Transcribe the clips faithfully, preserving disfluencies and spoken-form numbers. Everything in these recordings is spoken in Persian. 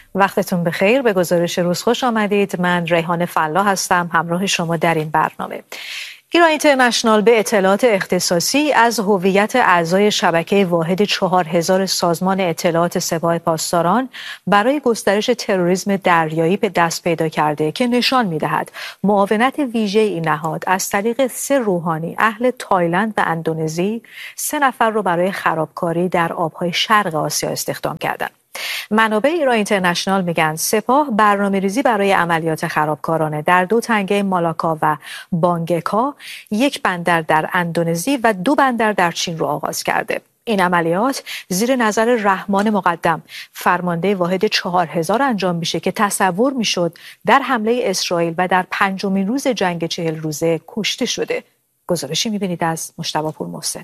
وقتتون بخیر. به گزارش روز خوش آمدید. من ریحان فلاح هستم همراه شما در این برنامه. ایران اینترنشنال به اطلاعات اختصاصی از هویت اعضای شبکه واحد چهار هزار سازمان اطلاعات سپاه پاسداران برای گسترش تروریسم دریایی به دست پیدا کرده که نشان می‌دهد معاونت ویژه این نهاد از طریق سه روحانی اهل تایلند و اندونزی سه نفر رو برای خرابکاری در آب‌های شرق آسیا استخدام کردند. منابع ایران اینترنشنال میگن سپاه برنامه‌ریزی برای عملیات خرابکارانه در دو تنگه مالاکا و بانگکا، یک بندر در اندونزی و دو بندر در چین رو آغاز کرده. این عملیات زیر نظر رحمان مقدم فرمانده واحد چهار هزار انجام میشه که تصور میشد در حمله اسرائیل و در پنجمین روز جنگ چهل روزه کشته شده. گزارشی میبینید از مجتبی پور محسن.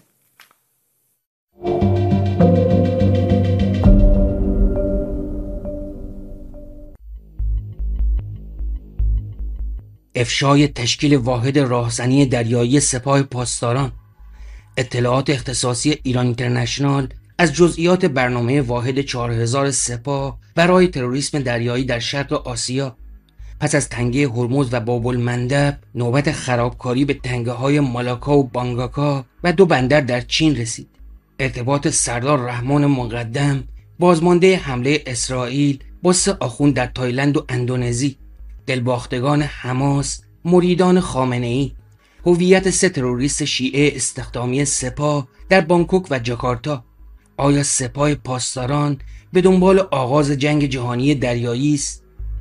افشای تشکیل واحد راهزنی دریایی سپاه پاسداران. اطلاعات اختصاصی ایران اینترنشنال از جزئیات برنامه واحد چهار هزار سپاه برای تروریسم دریایی در شرق آسیا پس از تنگه هرمز و باب المندب نوبت خرابکاری به تنگه های مالاکا و بانگاکا و دو بندر در چین رسید. ارتباط سردار رحمان مقدم بازمانده حمله اسرائیل با سه آخوند در تایلند و اندونزی، دلباختگان حماس، مریدان خامنه‌ای، هویت سه تروریست شیعه استخدامی سپاه در بانکوک و جاکارتا. آیا سپاه پاسداران به دنبال آغاز جنگ جهانی دریایی است؟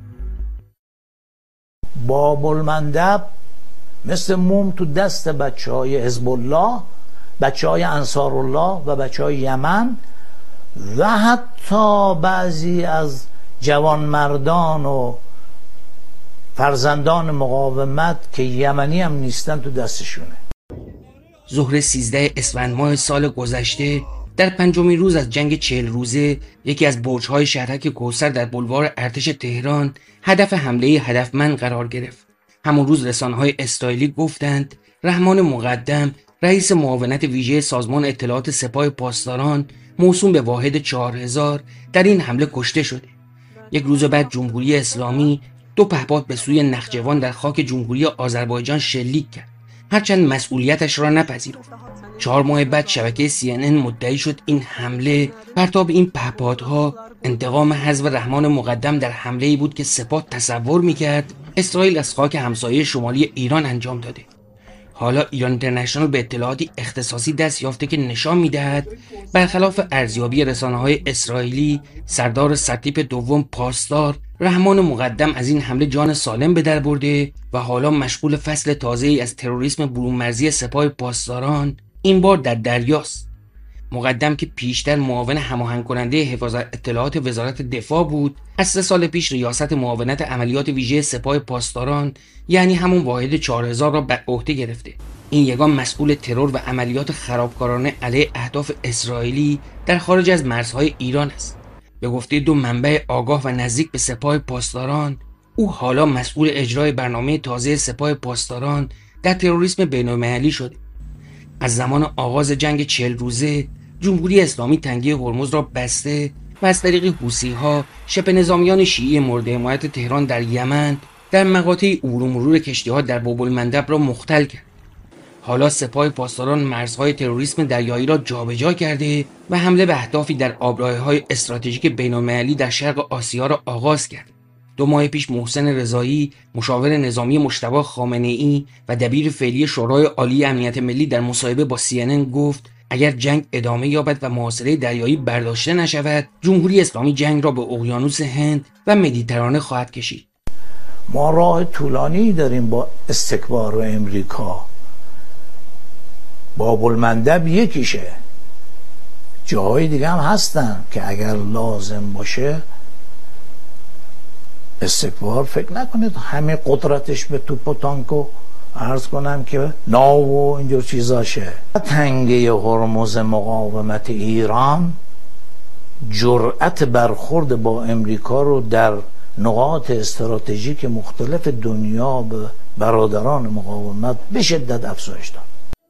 باب المندب مثل موم تو دست بچه های حزب الله، بچه های انصار الله و بچه های یمن و حتی بعضی از جوانمردان و فرزندان مقاومت که یمنی هم نیستن تو دستشونه. ظهر سیزده اسفند ماه سال گذشته در پنجمین روز از جنگ چهل روزه یکی از برج‌های شهرک کوثر در بلوار ارتش تهران هدف حمله هدفمند قرار گرفت. همون روز رسانه‌های اسرائیلی گفتند رحمان مقدم رئیس معاونت ویژه سازمان اطلاعات سپاه پاسداران موسوم به واحد چهار هزار در این حمله کشته شده. یک روز بعد جمهوری اسلامی دو پهپاد به سوی نخجوان در خاک جمهوری آذربایجان شلیک کرد، هرچند مسئولیتش را نپذیرفت. چهار ماه بعد شبکه سی ان ان مدعی شد این حمله پرتاب این پهپادها انتقام حذف رحمان مقدم در حمله‌ای بود که سپاه تصور می‌کرد اسرائیل از خاک همسایه شمالی ایران انجام داده. حالا ایران اینترنشنال به اطلاعاتی اختصاصی دست یافته که نشان می‌دهد برخلاف ارزیابی رسانه‌های اسرائیلی، سردار سرتیپ دوم پاسدار رحمان مقدم از این حمله جان سالم به در برده و حالا مشغول فصل تازه‌ای از تروریسم برون مرزی سپاه پاسداران، این بار در دریاست. مقدم که پیشتر معاون هماهنگ کننده حفاظت اطلاعات وزارت دفاع بود، از سه سال پیش ریاست معاونت عملیات ویژه سپاه پاسداران یعنی همون واحد چهار هزار را بر عهده گرفته. این یگان مسئول ترور و عملیات خرابکارانه علیه اهداف اسرائیلی در خارج از مرزهای ایران است. به گفته دو منبع آگاه و نزدیک به سپاه پاسداران، او حالا مسئول اجرای برنامه تازه سپاه پاسداران در تروریسم بین‌المللی شده. از زمان آغاز جنگ چهل روزه جمهوری اسلامی تنگه هرمز را بسته و از طریق حوثی‌ها شبه نظامیان شیعی مورد حمایت تهران در یمن در مقاطع عبور و مرور کشتی‌ها در باب المندب را مختل کرد. حالا سپاه پاسداران مرزهای تروریسم دریایی را جابجا کرده و حمله به اهدافی در آبراهه‌های استراتژیک بین‌المللی در شرق آسیا را آغاز کرد. دو ماه پیش محسن رضایی، مشاور نظامی مجتبی خامنه‌ای و دبیر فعلی شورای عالی امنیت ملی در مصاحبه با سی ان ان گفت اگر جنگ ادامه یابد و محاصره دریایی برداشته نشود، جمهوری اسلامی جنگ را به اقیانوس هند و مدیترانه خواهد کشید. ما راه طولانی داریم با استکبار و امریکا. باب المندب یکیشه، جاهای دیگه هم هستن که اگر لازم باشه استکبار فکر نکنید همه قدرتش به توپ و تانک و عرض کنم که ناو و اینجور چیزاشه. تنگه هرمز مقاومت ایران جرأت برخورد با امریکا رو در نقاط استراتژیک مختلف دنیا به برادران مقاومت به شدت افزایش داد.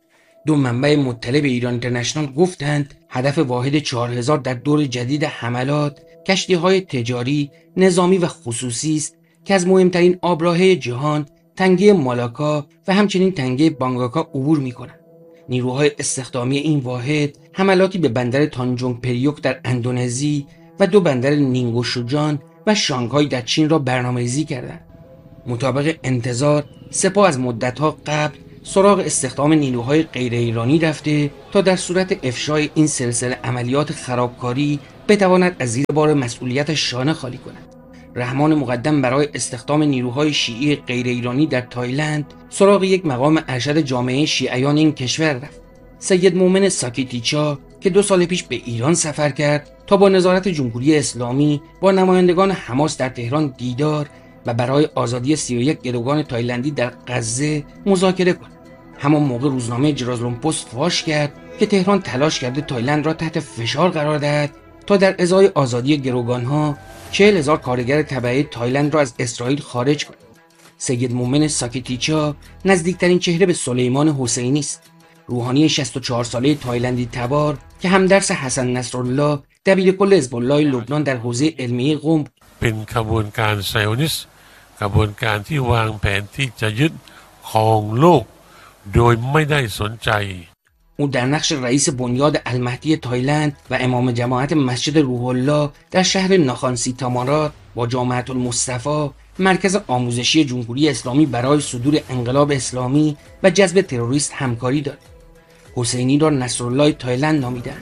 دو منبع مطلع به ایران اینترنشنال گفتند هدف واحد چهار هزار در دور جدید حملات کشتی‌های تجاری، نظامی و خصوصی است که از مهمترین آبراهه جهان تنگه مالاکا و همچنین تنگه بانگاکا عبور می‌کنند. نیروهای استخدامی این واحد حملاتی به بندر تانجونگ پریوک در اندونزی و دو بندر نینگوشوجان و شانگهای در چین را برنامه‌ریزی کردند. مطابق انتظار سپاه از مدت‌ها قبل سراغ استخدام نیروهای غیر ایرانی رفته تا در صورت افشای این سلسله عملیات خرابکاری بتواند از زیر بار مسئولیت شانه خالی کند. رحمان مقدم برای استخدام نیروهای شیعی غیر ایرانی در تایلند سراغ یک مقام ارشد جامعه شیعیان این کشور رفت. سید مومن ساکیتیچا که دو سال پیش به ایران سفر کرد تا با نظارت جمهوری اسلامی با نمایندگان حماس در تهران دیدار و برای آزادی سی و یک گروگان تایلندی در غزه مذاکره کند. همان موقع روزنامه جرازلون پست فاش کرد که تهران تلاش کرده تایلند را تحت فشار قرار دهد تا در ازای آزادی گروگانها چهل هزار کارگر تبعه تایلند را از اسرائیل خارج کند. سید مومن ساکیتیچا نزدیکترین چهره به سلیمان حسینی است، روحانی شصت و چهار ساله تایلندی تبار که همدرس حسن نصرالله دبیرکل حزب الله لبنان در حوزه علمیه قم بود. เป็นขบวนการไซออนิสต์ขบวนการที่วางแผนที่จะยึดครองโลกโดยไม่ได้สนใจ او در نقش رئیس بنیاد المهدی تایلند و امام جماعت مسجد روح الله در شهر ناخانسی تامارات با جامعه المصطفی مرکز آموزشی جمهوری اسلامی برای صدور انقلاب اسلامی و جذب تروریست همکاری دارد. حسینی را نصرالله تایلند نامیدند.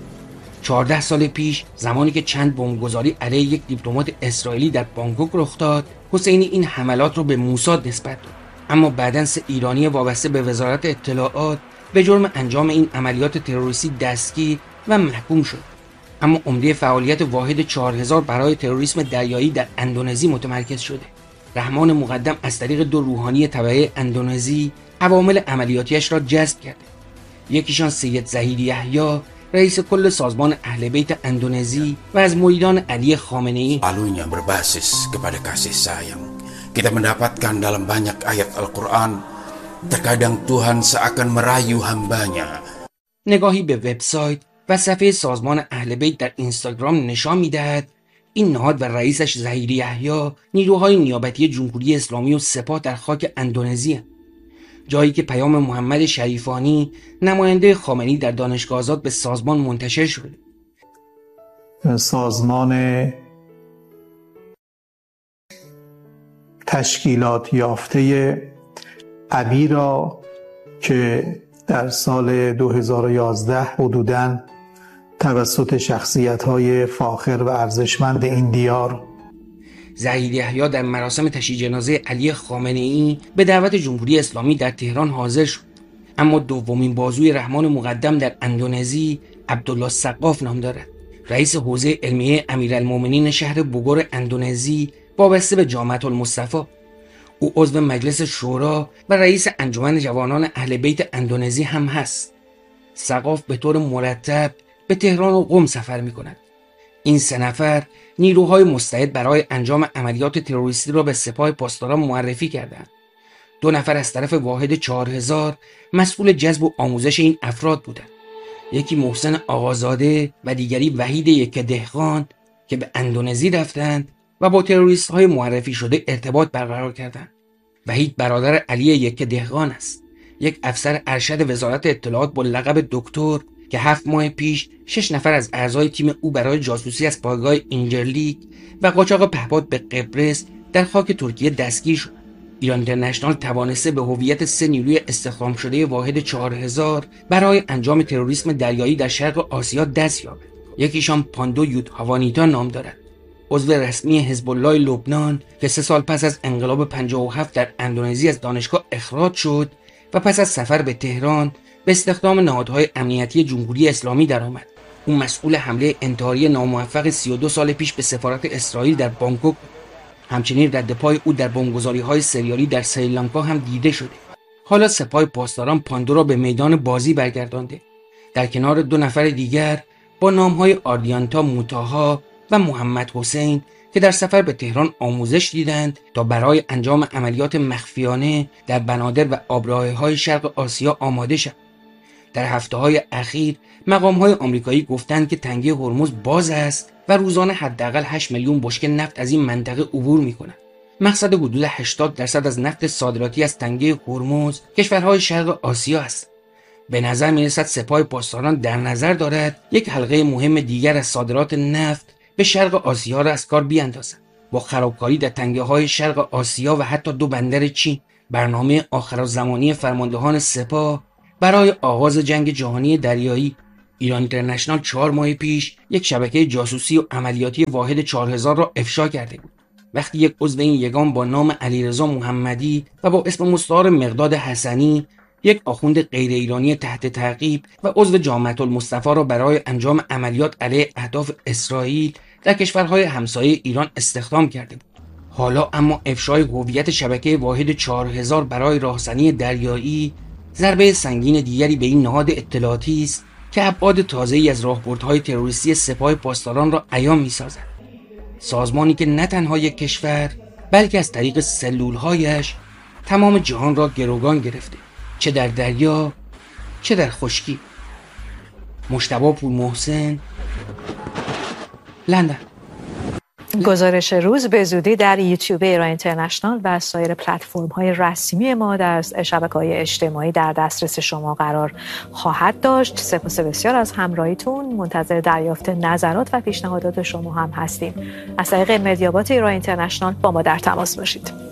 چهارده سال پیش زمانی که چند بمبگذاری علیه یک دیپلمات اسرائیلی در بانکوک رخ داد، حسینی این حملات را به موساد نسبت داد. اما بعداً سه ایرانی وابسته به وزارت اطلاعات به جرم انجام این عملیات تروریستی دستگیر و محکوم شد. اما عمده فعالیت واحد چهار هزار برای تروریسم دریایی در اندونزی متمرکز شده. رحمان مقدم از طریق دو روحانی تبعه اندونزی عوامل عملیاتیش را جذب کرده. یکیشان سید ظهیر یحیی رئیس کل سازمان اهل بیت اندونزی و از مریدان علی خامنه‌ای. Alunya berbasis kepada kasih sayang. Kita mendapatkan dalam banyak ayat Al-Quran, terkadang Tuhan seakan merayu hambanya. نگاهی به وبسایت و صفحه سازمان اهل بیت در اینستاگرام نشان می‌دهد این نهاد و رئیسش ظهیر یحیی نیروهای نیابتی جمهوری اسلامی و سپاه در خاک اندونزی هستند. جایی که پیام محمد شریفانی نماینده خامنه‌ای در دانشگاه آزاد به سازمان منتشر شده. سازمان تشکیلات یافته ابی را که در سال دو هزار و یازده حدوداً توسط شخصیت‌های فاخر و ارزشمند این دیار ظهیر یحیی در مراسم تشییع جنازه علی خامنه‌ای به دعوت جمهوری اسلامی در تهران حاضر شد. اما دومین بازوی رحمان مقدم در اندونزی عبدالله سقاف نام دارد. رئیس حوزه علمیه امیرالمومنین شهر بوگور اندونزی وابسته به جامعه المصطفی. او عضو مجلس شورا و رئیس انجمن جوانان اهل بیت اندونزی هم هست. سقاف به طور مرتب به تهران و قم سفر می کند. این سه نفر نیروهای مستعد برای انجام عملیات تروریستی را به سپاه پاسداران معرفی کردند. دو نفر از طرف واحد چهار هزار مسئول جذب و آموزش این افراد بودند. یکی محسن آقازاده و دیگری وحید یک دهقان که به اندونزی رفتند و با تروریست های معرفی شده ارتباط برقرار کردند. وحید برادر علی یک دهقان است، یک افسر ارشد وزارت اطلاعات با لقب دکتر که هفت ماه پیش شش نفر از اعضای تیم او برای جاسوسی از پایگاه اینجرلیک و قاچاق پهپاد به قبرس در خاک ترکیه دستگیر شد. ایران اینترنشنال توانسته به هویت سه نیروی استخدام شده واحد چهار هزار برای انجام تروریسم دریایی در شرق آسیا دست یابد. یکیشان پاندو یود هاوانیتا نام دارد، عضو رسمی حزب الله لبنان که سه سال پس از انقلاب پنجاه و هفت در اندونزی از دانشگاه اخراج شد و پس از سفر به تهران به استخدام نهادهای امنیتی جمهوری اسلامی درآمد. او مسئول حمله انتحاری ناموفق سی و دو سال پیش به سفارت اسرائیل در بانکوک بود. همچنین رد پای او در بمبگذاری‌های سریالی در سریلانکا هم دیده شده. حالا سپاه پاسداران پاندو را به میدان بازی برگردانده. در کنار دو نفر دیگر با نام‌های آردیانتا موتاها و محمد حسین که در سفر به تهران آموزش دیدند تا برای انجام عملیات مخفیانه در بنادر و آبراهه‌های شرق آسیا آماده شد. در هفته‌های اخیر مقام‌های آمریکایی گفتند که تنگه هرمز باز است و روزانه حداقل هشت میلیون بشکه نفت از این منطقه عبور می‌کنند. مقصد حدود هشتاد درصد از نفت صادراتی از تنگه هرمز کشورهای شرق آسیا است. به نظر می‌رسد سپاه پاسداران در نظر دارد یک حلقه مهم دیگر از صادرات نفت به شرق آسیا را از کار بیاندازد. با خرابکاری در تنگه‌های شرق آسیا و حتی دو بندر چین، برنامه آخرالزمانی فرماندهان سپاه برای آغاز جنگ جهانی دریایی ایران اینترنشنال چهار ماه پیش یک شبکه جاسوسی و عملیاتی واحد چهار هزار را افشا کرده بود. وقتی یک عضو این یگان با نام علیرضا محمدی و با اسم مستعار مقداد حسنی، یک آخوند غیر ایرانی تحت تعقیب و عضو جامعة المصطفی را برای انجام عملیات علیه اهداف اسرائیل در کشورهای همسایه ایران استخدام کرده بود. حالا اما افشای هویت شبکه واحد چهار هزار برای راهزنی دریایی ضربه سنگین دیگری به این نهاد اطلاعاتی است که ابعاد تازه‌ای از راهبردهای تروریستی سپاه پاسداران را عیان می‌سازد. سازمانی که نه تنها یک کشور بلکه از طریق سلول‌هایش تمام جهان را گروگان گرفته، چه در دریا چه در خشکی. مجتبی پور محسن، لندن. گزارش روز به زودی در یوتیوب ایران اینترنشنال و سایر پلتفرم‌های رسمی ما در شبکه‌های اجتماعی در دسترس شما قرار خواهد داشت. سپاس بسیار از همراهیتون. منتظر دریافت نظرات و پیشنهادات شما هم هستیم. از طریق مدیابات ایران اینترنشنال با ما در تماس باشید.